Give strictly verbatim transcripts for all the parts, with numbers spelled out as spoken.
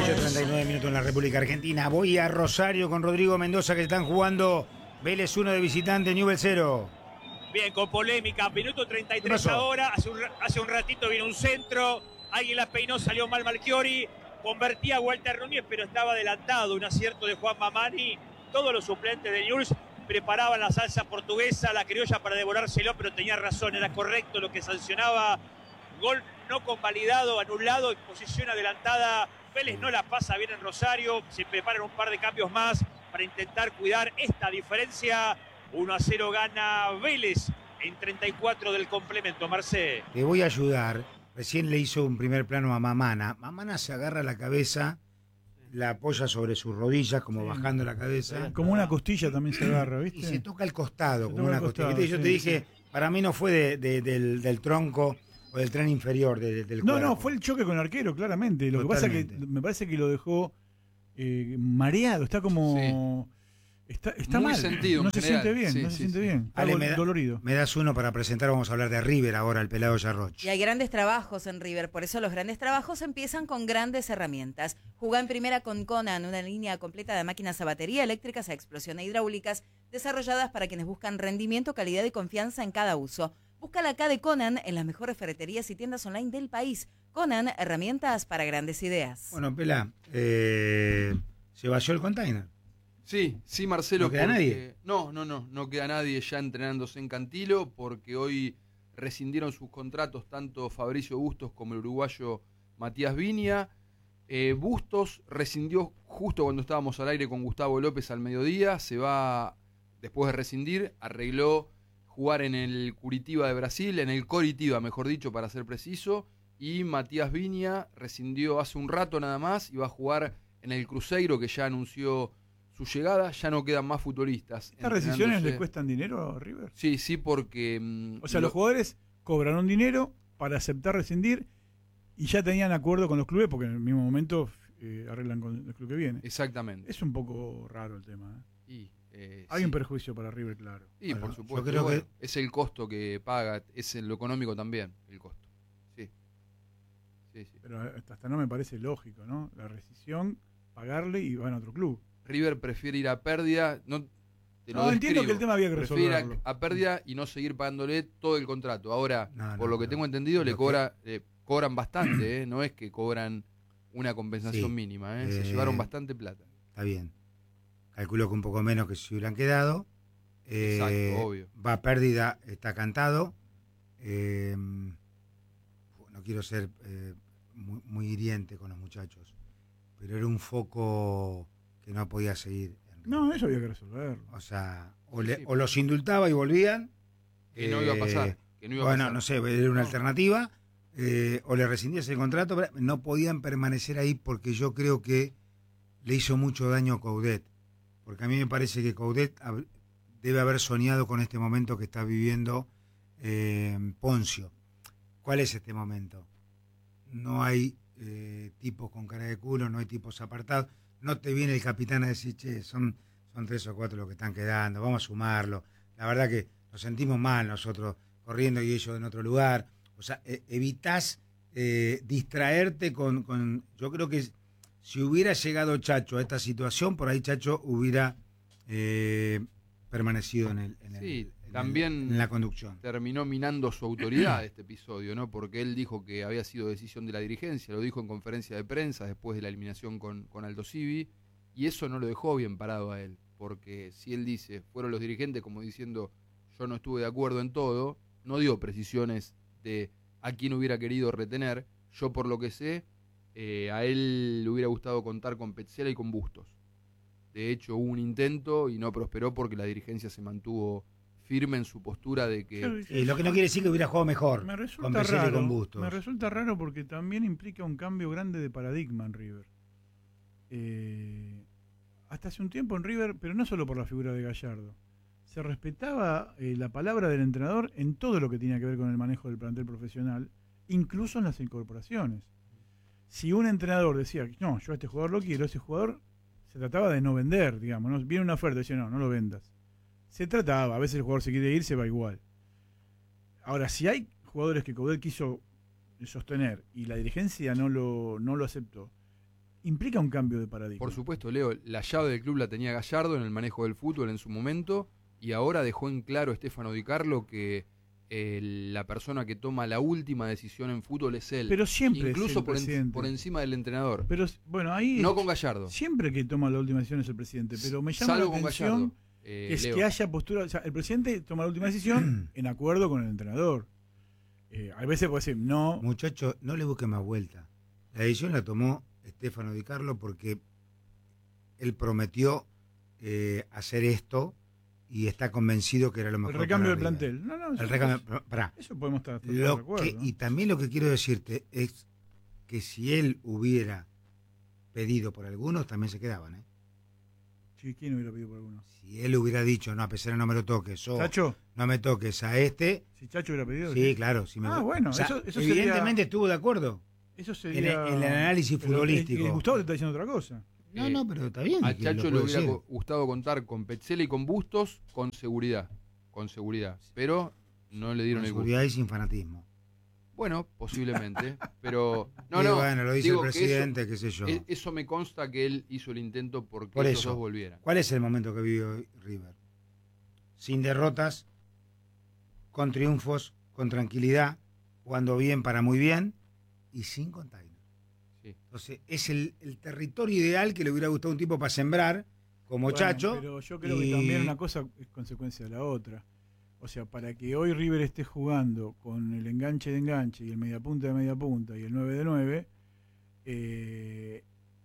ocho treinta y nueve minutos en la República Argentina. Voy a Rosario con Rodrigo Mendoza, que están jugando Vélez uno de visitante, Newell's cero. Bien, con polémica, minuto treinta y tres ahora, hace un, hace un ratito vino un centro, alguien la peinó, salió mal Malchiori, convertía a Walter Núñez, pero estaba adelantado, un acierto de Juan Mamani. Todos los suplentes de Newell's preparaban la salsa portuguesa, la criolla para devorárselo, pero tenía razón, era correcto lo que sancionaba. Gol no convalidado, anulado, en posición adelantada. Vélez no la pasa bien en Rosario, se preparan un par de cambios más para intentar cuidar esta diferencia. uno a cero gana Vélez en treinta y cuatro del complemento. Marcé. Te voy a ayudar. Recién le hizo un primer plano a Mamana. Mamana se agarra la cabeza, la apoya sobre sus rodillas, como sí, bajando la cabeza. Como una costilla también se agarra, ¿viste? Y se toca el costado, se como una costilla. Costado, Yo sí, te dije, sí. Para mí no fue de, de, del, del tronco o del tren inferior de, del No, cuerpo. no, fue el choque con el arquero, claramente. Lo Totalmente. que pasa es que me parece que lo dejó eh, mareado, está como... Sí. Está, está Muy mal, sentido, no se general. siente bien, sí, no sí, se siente sí. bien, está Ale, me da, dolorido. Me das uno para presentar, vamos a hablar de River ahora, el pelado Yarroch. Y hay grandes trabajos en River, por eso los grandes trabajos empiezan con grandes herramientas. Jugá en primera con Conan, una línea completa de máquinas a batería, eléctricas a explosión e hidráulicas, desarrolladas para quienes buscan rendimiento, calidad y confianza en cada uso. Búscala acá de Conan en las mejores ferreterías y tiendas online del país. Conan, herramientas para grandes ideas. Bueno, Pela, eh, se vació el container. Sí, sí, Marcelo. ¿No queda porque... nadie? No, no, no, no queda nadie ya entrenándose en Cantilo, porque hoy rescindieron sus contratos tanto Fabricio Bustos como el uruguayo Matías Viña. Eh, Bustos rescindió justo cuando estábamos al aire con Gustavo López al mediodía, se va, después de rescindir, arregló jugar en el Curitiba de Brasil, en el Coritiba, mejor dicho, para ser preciso, y Matías Viña rescindió hace un rato nada más y va a jugar en el Cruzeiro, que ya anunció su llegada. Ya no quedan más futbolistas. ¿Estas rescisiones le cuestan dinero a River? Sí, sí, porque... Mmm, o sea, lo... los jugadores cobraron dinero para aceptar rescindir y ya tenían acuerdo con los clubes, porque en el mismo momento eh, arreglan con el club que viene. Exactamente. Es un poco raro el tema, ¿eh? Y, eh, Hay sí. un perjuicio para River, claro. Y bueno, por supuesto. Yo creo bueno, que... Es el costo que paga, es lo económico también, el costo. Sí. Sí, sí. Pero hasta no me parece lógico, ¿no? La rescisión, pagarle y van a otro club. River prefiere ir a pérdida, no, te lo no entiendo que el tema había que prefiere resolverlo. Ir a, a pérdida y no seguir pagándole todo el contrato. Ahora, no, no, por lo que no, tengo entendido, le que... cobra, le cobran bastante, ¿eh? No es que cobran una compensación sí, mínima, ¿eh? eh, Se llevaron bastante plata. Está bien. Calculo que un poco menos que si hubieran quedado. Eh, Exacto, obvio. Va a pérdida, está cantado. Eh, no quiero ser eh, muy, muy hiriente con los muchachos, pero era un foco que no podía seguir. No, eso había que resolverlo. O sea, o, le, sí, o los indultaba y volvían. Que no iba a pasar. Que no iba a bueno, pasar. no sé, era una no. alternativa. Eh, o le rescindías el contrato. Pero no podían permanecer ahí porque yo creo que le hizo mucho daño a Coudet. Porque a mí me parece que Coudet debe haber soñado con este momento que está viviendo eh, Poncio. ¿Cuál es este momento? No hay eh, tipos con cara de culo, no hay tipos apartados. No te viene el capitán a decir, che, son, son tres o cuatro los que están quedando, vamos a sumarlo. La verdad que nos sentimos mal nosotros corriendo y ellos en otro lugar. O sea, eh, evitás eh, distraerte con, con... Yo creo que si hubiera llegado Chacho a esta situación, por ahí Chacho hubiera eh, permanecido en, el, en, sí, el, en, también el, en la conducción. Terminó minando su autoridad este episodio, ¿no? Porque él dijo que había sido decisión de la dirigencia, lo dijo en conferencia de prensa después de la eliminación con, con Aldo Civi, y eso no lo dejó bien parado a él, porque si él dice, fueron los dirigentes como diciendo, yo no estuve de acuerdo en todo, no dio precisiones de a quién hubiera querido retener. Yo, por lo que sé, eh, a él le hubiera gustado contar con Petzela y con Bustos. De hecho, hubo un intento y no prosperó porque la dirigencia se mantuvo firme en su postura de que... Eh, lo que no quiere decir que hubiera jugado mejor me resulta con Petzela raro, y con Bustos. Me resulta raro porque también implica un cambio grande de paradigma en River. Eh, hasta hace un tiempo en River, pero no solo por la figura de Gallardo, se respetaba eh, la palabra del entrenador en todo lo que tenía que ver con el manejo del plantel profesional, incluso en las incorporaciones. Si un entrenador decía, no, yo a este jugador lo quiero, ese jugador se trataba de no vender, digamos, ¿no? Viene una oferta y dice, no, no lo vendas. Se trataba, a veces el jugador se quiere ir, se va igual. Ahora, si hay jugadores que Coudet quiso sostener y la dirigencia no lo, no lo aceptó, implica un cambio de paradigma. Por supuesto, Leo, la llave del club la tenía Gallardo en el manejo del fútbol en su momento, y ahora dejó en claro Stefano Di Carlo que eh, la persona que toma la última decisión en fútbol es él. Pero siempre incluso es el por, en, presidente. por encima del entrenador. Pero bueno, ahí no con Gallardo. Siempre que toma la última decisión es el presidente, pero me llama Salvo la con atención Gallardo, eh, que es Leo. que haya postura, o sea, el presidente toma la última decisión en acuerdo con el entrenador. Eh, a veces puede decir, no. Muchachos, no le busquen más vuelta. La decisión la tomó Stefano Di Carlo porque él prometió eh, hacer esto y está convencido que era lo mejor. El recambio del para River. plantel. No, no, eso, El recambio, pará. eso podemos estar, estar Lo de acuerdo. que- ¿no? y también lo que quiero decirte es que si él hubiera pedido por algunos, también se quedaban. ¿eh? Sí, ¿quién hubiera pedido por alguno? Si él hubiera dicho, no, a pesar de no me lo toques, o ¿Chacho? no me toques a este, Si Chacho hubiera pedido. sí, claro. Si me Ah, bueno, o sea, eso- eso evidentemente sería- estuvo de acuerdo. Eso En sería. el- en el análisis pero, futbolístico. eh, eh, Gustavo te está diciendo otra cosa. No, Eh, no, pero está bien. A que Chacho lo le puedo hubiera decir. go- gustado contar con Petzela y con Bustos con seguridad. Con seguridad. Pero no le dieron Con el gusto. seguridad y sin fanatismo. Bueno, posiblemente. Pero. No, Y no. bueno, lo dice digo el que presidente, qué sé yo. Eso, e- eso me consta que él hizo el intento porque Por esos eso. dos volvieran. ¿Cuál es el momento que vive hoy River? Sin derrotas, con triunfos, con tranquilidad, jugando bien para muy bien y sin container. Sí. Entonces, es el, el territorio ideal que le hubiera gustado a un tipo para sembrar, como Bueno, Chacho. Pero yo creo y- que también una cosa es consecuencia de la otra. O sea, para que hoy River esté jugando con el enganche de enganche y el mediapunta de mediapunta y el nueve de nueve, eh,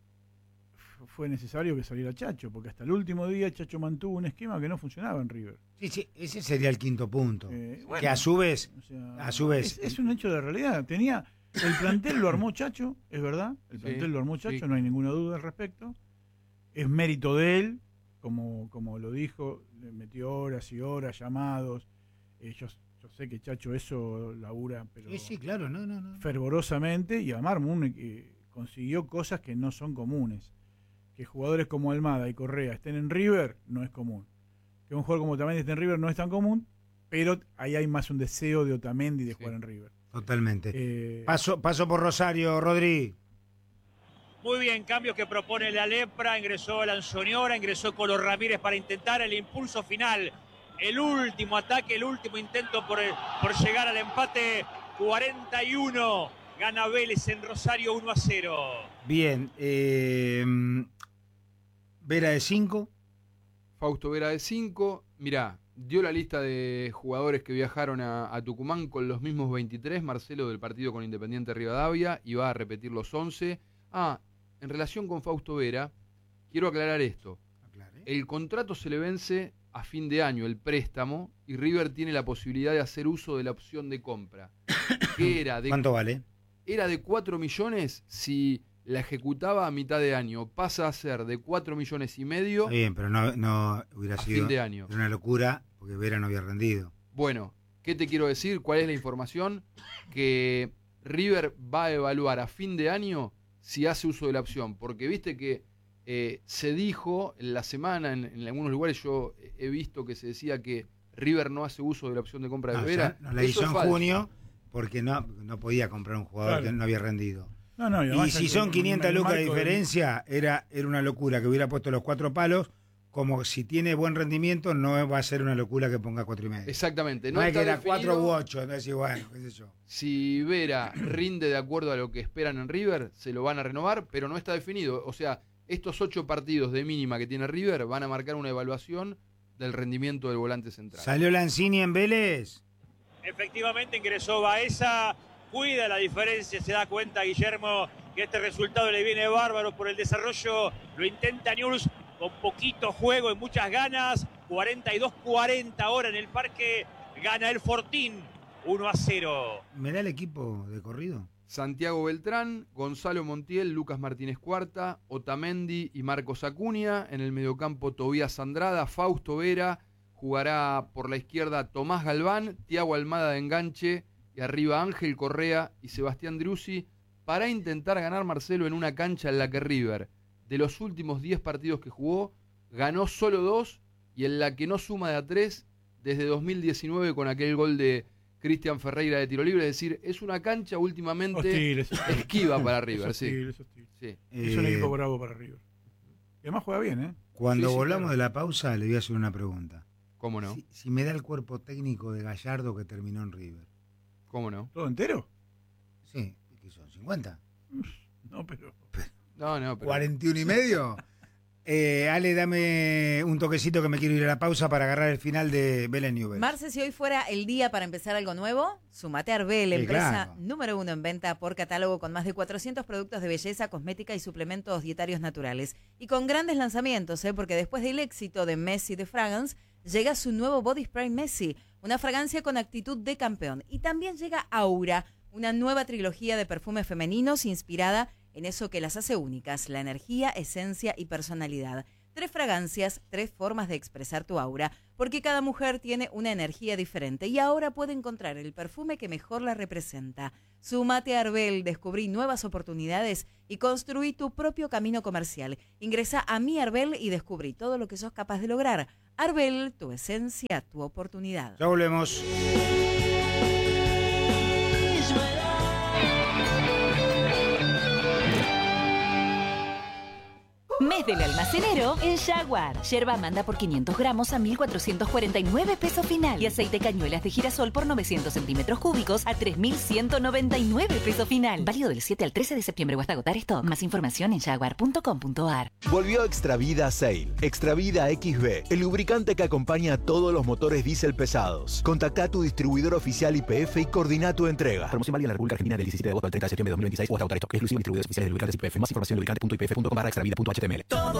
f- fue necesario que saliera Chacho, porque hasta el último día Chacho mantuvo un esquema que no funcionaba en River. Sí, sí, ese sería el quinto punto. Eh, bueno, que a su vez, o sea, a su vez- Es, es un hecho de realidad. Tenía el plantel lo armó Chacho, es verdad. El Sí, plantel lo armó Chacho, sí. no hay ninguna duda al respecto. Es mérito de él, como, como lo dijo, le metió horas y horas, llamados. Eh, yo, yo sé que Chacho eso labura, pero sí, sí, claro, no, no, no. fervorosamente, y además un, eh, consiguió cosas que no son comunes. Que jugadores como Almada y Correa estén en River no es común. Que un jugador como Otamendi esté en River no es tan común, pero ahí hay más un deseo de Otamendi de Sí. jugar en River. Totalmente. Eh, Paso, paso por Rosario, Rodri. Muy bien, cambios que propone la Lepra, ingresó Lanzoniora, ingresó Colo Ramírez para intentar el impulso final, el último ataque, el último intento por, el- por llegar al empate. Cuarenta y uno, gana Vélez en Rosario uno a cero. Bien. eh, Vera de cinco. Fausto Vera de cinco. Mirá, dio la lista de jugadores que viajaron a, a Tucumán con los mismos veintitrés. Marcelo del partido con Independiente Rivadavia. Y va a repetir los once. Ah, en relación con Fausto Vera, quiero aclarar esto. Aclare. El contrato se le vence a fin de año, el préstamo, y River tiene la posibilidad de hacer uso de la opción de compra. Que era de, ¿Cuánto vale? era de cuatro millones si la ejecutaba a mitad de año. Pasa a ser de cuatro millones y medio Está bien, pero no, no hubiera a sido fin de año. era una locura porque Vera no había rendido. Bueno, ¿qué te quiero decir? ¿Cuál es la información? Que River va a evaluar a fin de año si hace uso de la opción. Porque viste que eh, se dijo en la semana, en, en algunos lugares yo he visto que se decía que River no hace uso de la opción de compra de No, Vera. ya no la Eso hizo es en falso. junio porque no, no podía comprar un jugador Claro. que no había rendido. no, no, Y además si en- son en quinientas el lucas de marco del- diferencia, era, era una locura que hubiera puesto los cuatro palos. Como si tiene buen rendimiento, no va a ser una locura que ponga cuatro y medio. Exactamente. No, No, es que está era cuatro definido u ocho, no es igual, qué sé yo. Si Vera rinde de acuerdo a lo que esperan en River, se lo van a renovar, pero no está definido. O sea, estos ocho partidos de mínima que tiene River van a marcar una evaluación del rendimiento del volante central. ¿Salió Lanzini en Vélez? Efectivamente ingresó Baeza, cuida la diferencia, se da cuenta Guillermo que este resultado le viene bárbaro por el desarrollo, lo intenta Newell's con poquito juego y muchas ganas, cuarenta y dos cuarenta ahora en el parque, gana el Fortín, uno a cero. ¿Me da el equipo de corrido? Santiago Beltrán, Gonzalo Montiel, Lucas Martínez Cuarta, Otamendi y Marcos Acuña. En el mediocampo Tobías Andrada, Fausto Vera, jugará por la izquierda Tomás Galván, Tiago Almada de enganche y arriba Ángel Correa y Sebastián Driussi para intentar ganar Marcelo en una cancha en la que River, de los últimos diez partidos que jugó, ganó solo dos y en la que no suma de a tres desde dos mil diecinueve con aquel gol de Cristian Ferreira de tiro libre, es decir, es una cancha últimamente Hostil, es hostil. esquiva para River, Es sí. hostil, es hostil. sí. Es un Eh, equipo bravo para River. Y además juega bien, ¿eh? Cuando Sí, sí, volvamos claro. de la pausa, le voy a hacer una pregunta. ¿Cómo no? Si, si me da el cuerpo técnico de Gallardo que terminó en River. ¿Cómo no? ¿Todo entero? Sí, ¿qué son? ¿cincuenta? No, pero... No, no, pero... ¿cuarenta y uno y medio? Eh, Ale, dame un toquecito que me quiero ir a la pausa para agarrar el final de Belén Newell. Marce, si hoy fuera el día para empezar algo nuevo, sumate a Arbel, Sí, empresa claro. número uno en venta por catálogo con más de cuatrocientos productos de belleza, cosmética y suplementos dietarios naturales. Y con grandes lanzamientos, ¿eh? Porque después del éxito de Messi de Fragrance, llega su nuevo Body Spray Messi, una fragancia con actitud de campeón. Y también llega Aura, una nueva trilogía de perfumes femeninos inspirada en eso que las hace únicas, la energía, esencia y personalidad. Tres fragancias, tres formas de expresar tu aura, porque cada mujer tiene una energía diferente y ahora puede encontrar el perfume que mejor la representa. Súmate a Arbel, descubrí nuevas oportunidades y construí tu propio camino comercial. Ingresa a Mi Arbel y descubrí todo lo que sos capaz de lograr. Arbel, tu esencia, tu oportunidad. Ya volvemos. Mes del almacenero en Jaguar. Yerba manda por quinientos gramos a mil cuatrocientos cuarenta y nueve pesos final. Y aceite cañuelas de girasol por novecientos centímetros cúbicos a tres mil ciento noventa y nueve pesos final. Válido del siete al trece de septiembre o hasta agotar stock. Más información en jaguar punto com punto a r. Volvió Extravida Sail. Extravida X B, el lubricante que acompaña a todos los motores diésel pesados. Contacta a tu distribuidor oficial Y P F y coordina tu entrega. Promoción válida en la República Argentina del diecisiete de agosto al treinta de septiembre de dos mil veintiséis o hasta agotar stock. Exclusivo en distribuidores oficiales de lubricantes Y P F. Más información en lubricante punto y p f punto com barra extravida punto h t m l. Todo